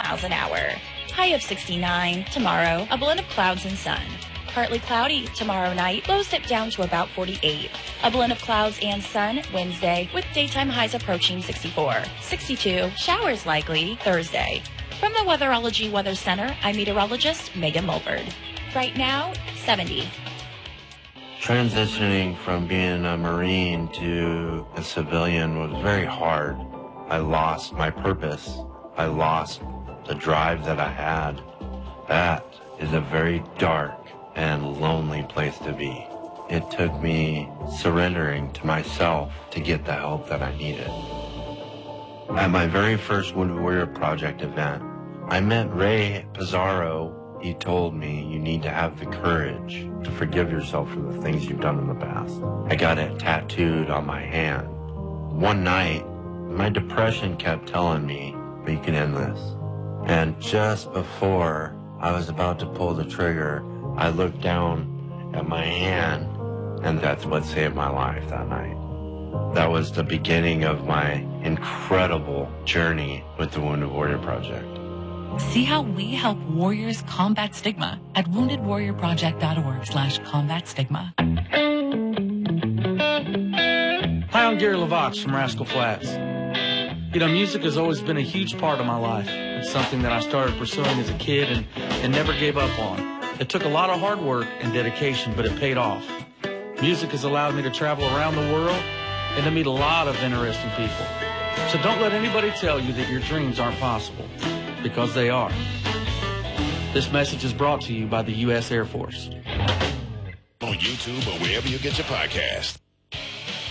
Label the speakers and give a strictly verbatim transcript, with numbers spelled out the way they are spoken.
Speaker 1: miles an hour. High of sixty-nine. Tomorrow, a blend of clouds and sun. Partly cloudy tomorrow night, lows dip down to about forty-eight. A blend of clouds and sun Wednesday, with daytime highs approaching sixty-four. sixty-two, showers likely Thursday. From the Weatherology Weather Center, I'm meteorologist Megan Mulford. Right now, seventy.
Speaker 2: Transitioning from being a Marine to a civilian was very hard. I lost my purpose. I lost the drive that I had. That is a very dark and lonely place to be. It took me surrendering to myself to get the help that I needed. At my very first Wounded Warrior Project event, I met Ray Pizarro. He told me, you need to have the courage to forgive yourself for the things you've done in the past. I got it tattooed on my hand. One night, my depression kept telling me, we can end this. And just before I was about to pull the trigger, I looked down at my hand, and that's what saved my life that night. That was the beginning of my incredible journey with the Wounded Warrior Project.
Speaker 3: See how we help warriors combat stigma at wounded warrior project dot org slash combat stigma.
Speaker 4: Hi, I'm Gary LaVox from Rascal Flatts. You know, music has always been a huge part of my life. It's something that I started pursuing as a kid and, and never gave up on. It took a lot of hard work and dedication, but it paid off. Music has allowed me to travel around the world and to meet a lot of interesting people. So don't let anybody tell you that your dreams aren't possible, because they are. This message is brought to you by the U S Air Force.
Speaker 5: On YouTube or wherever you get your podcast.